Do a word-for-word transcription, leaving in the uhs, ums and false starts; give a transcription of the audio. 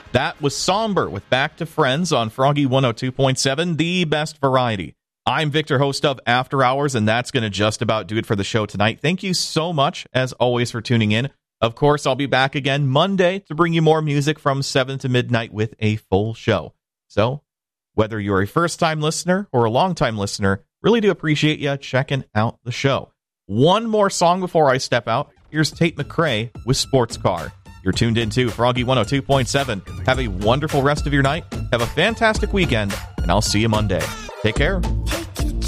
That was Somber with Back to Friends on Froggy one oh two point seven, the best variety. I'm Victor, host of After Hours, and that's going to just about do it for the show tonight. Thank you so much, as always, for tuning in. Of course, I'll be back again Monday to bring you more music from seven to midnight with a full show. So, whether you're a first-time listener or a long-time listener, really do appreciate you checking out the show. One more song before I step out. Here's Tate McRae with Sports Car. You're tuned into Froggy one oh two point seven. Have a wonderful rest of your night. Have a fantastic weekend, and I'll see you Monday. Take care.